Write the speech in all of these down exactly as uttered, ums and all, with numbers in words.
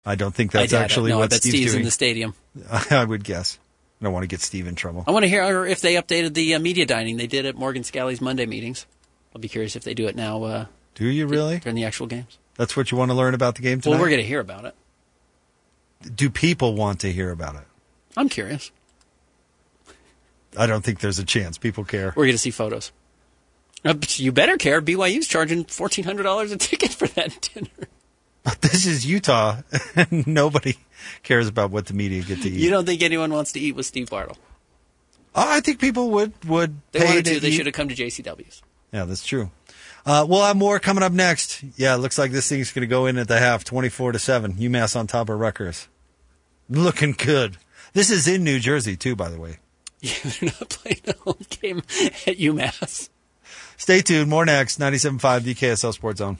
I don't think that's actually no, what I bet Steve's, Steve's doing. in the stadium. I would guess. I don't want to get Steve in trouble. I want to hear if they updated the uh, media dining they did at Morgan Scalley's Monday meetings. I'll be curious if they do it now. Uh, do you really? During the actual games. That's what you want to learn about the game tonight? Well, we're going to hear about it. Do people want to hear about it? I'm curious. I don't think there's a chance. People care. We're going to see photos. Uh, but you better care. B Y U's charging fourteen hundred dollars a ticket for that dinner. But this is Utah. Nobody cares about what the media get to eat. You don't think anyone wants to eat with Steve Bartle? Oh, I think people would, would they pay wanted to to. They eat. should have come to J C W's. Yeah, that's true. Uh, we'll have more coming up next. Yeah, it looks like this thing's going to go in at the half, twenty-four to seven. UMass on top of Rutgers. Looking good. This is in New Jersey, too, by the way. Yeah, they're not playing a home game at UMass. Stay tuned. More next. ninety-seven point five, the K S L Sports Zone.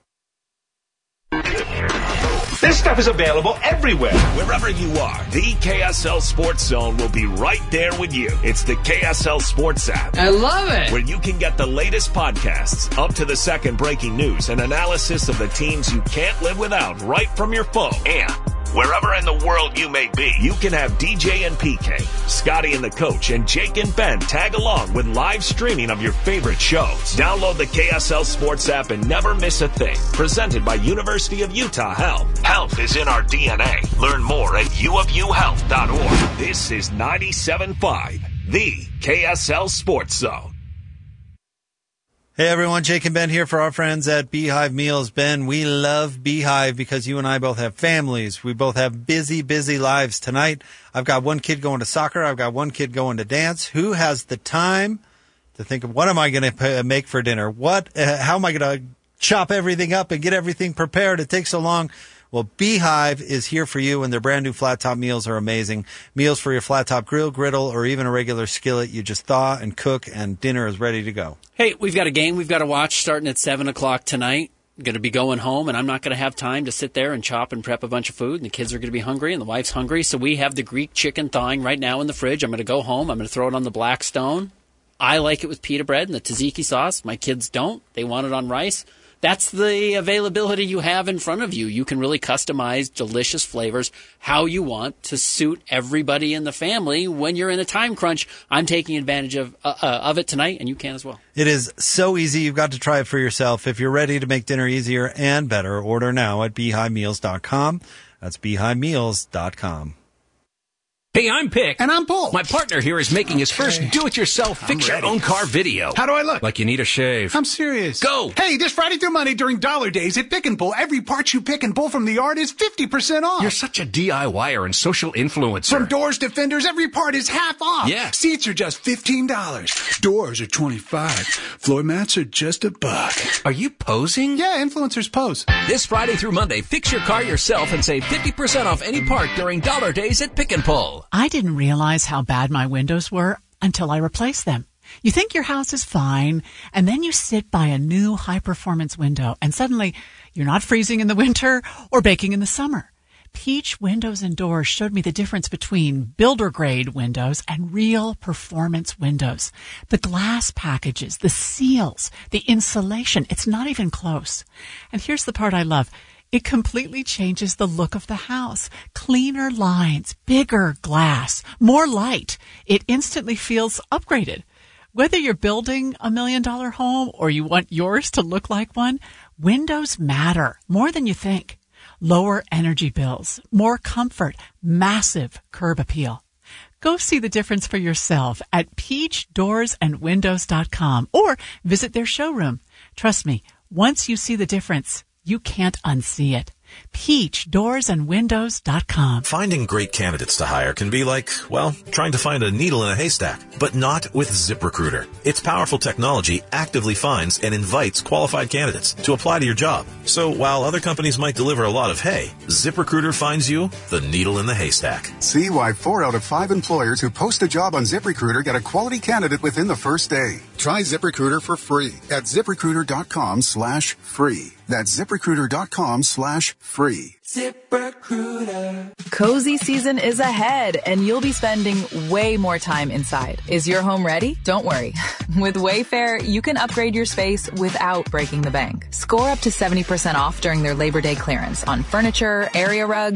This stuff is available everywhere. Wherever you are, the K S L Sports Zone will be right there with you. It's the K S L Sports app. I love it. Where you can get the latest podcasts, up to the second breaking news, and analysis of the teams you can't live without right from your phone. And wherever in the world you may be, you can have D J and P K, Scotty and the Coach, and Jake and Ben tag along with live streaming of your favorite shows. Download the K S L Sports app and never miss a thing. Presented by University of Utah Health. Health is in our D N A. Learn more at u of u health dot org. This is ninety-seven point five, the K S L Sports Zone. Hey everyone, Jake and Ben here for our friends at Beehive Meals. Ben, we love Beehive because you and I both have families. We both have busy, busy lives. Tonight, I've got one kid going to soccer. I've got one kid going to dance. Who has the time to think of what am I going to make for dinner? What? Uh, how am I going to chop everything up and get everything prepared? It takes so long. Well, Beehive is here for you, and their brand new flat top meals are amazing. Meals for your flat top grill, griddle, or even a regular skillet. You just thaw and cook, and dinner is ready to go. Hey, we've got a game we've got to watch starting at seven o'clock tonight. Going to be going home, and I'm not going to have time to sit there and chop and prep a bunch of food, and the kids are going to be hungry, and the wife's hungry, so we have the Greek chicken thawing right now in the fridge. I'm going to go home. I'm going to throw it on the Blackstone. I like it with pita bread and the tzatziki sauce. My kids don't. They want it on rice. That's the availability you have in front of you. You can really customize delicious flavors how you want to suit everybody in the family. When you're in a time crunch, I'm taking advantage of uh, uh, of it tonight, and you can as well. It is so easy. You've got to try it for yourself. If you're ready to make dinner easier and better, order now at beehive meals dot com. That's beehive meals dot com. Hey, I'm Pick. And I'm Paul. My partner here is making his first do-it-yourself fix-your-own-car video. How do I look? Like you need a shave. I'm serious. Go! Hey, this Friday through Monday during Dollar Days at Pick and Pull, every part you pick and pull from the yard is fifty percent off. You're such a DIYer and social influencer. From doors to fenders, every part is half off. Yeah. Seats are just fifteen dollars. Doors are twenty-five dollars. Floor mats are just a buck. Are you posing? Yeah, influencers pose. This Friday through Monday, fix your car yourself and save fifty percent off any part during Dollar Days at Pick and Pull. I didn't realize how bad my windows were until I replaced them. You think your house is fine, and then you sit by a new high-performance window, and suddenly you're not freezing in the winter or baking in the summer. Peach Windows and Doors showed me the difference between builder-grade windows and real performance windows. The glass packages, the seals, the insulation, it's not even close. And here's the part I love. It completely changes the look of the house. Cleaner lines, bigger glass, more light. It instantly feels upgraded. Whether you're building a million-dollar home or you want yours to look like one, windows matter more than you think. Lower energy bills, more comfort, massive curb appeal. Go see the difference for yourself at peach doors and windows dot com or visit their showroom. Trust me, once you see the difference, you can't unsee it. peach doors and windows dot com. Finding great candidates to hire can be like, well, trying to find a needle in a haystack, but not with ZipRecruiter. Its powerful technology actively finds and invites qualified candidates to apply to your job. So while other companies might deliver a lot of hay, ZipRecruiter finds you the needle in the haystack. See why four out of five employers who post a job on ZipRecruiter get a quality candidate within the first day. Try ZipRecruiter for free at ZipRecruiter.com slash free. That's ZipRecruiter.com slash free. ZipRecruiter. Cozy season is ahead, and you'll be spending way more time inside. Is your home ready? Don't worry. With Wayfair, you can upgrade your space without breaking the bank. Score up to seventy percent off during their Labor Day clearance on furniture, area rugs,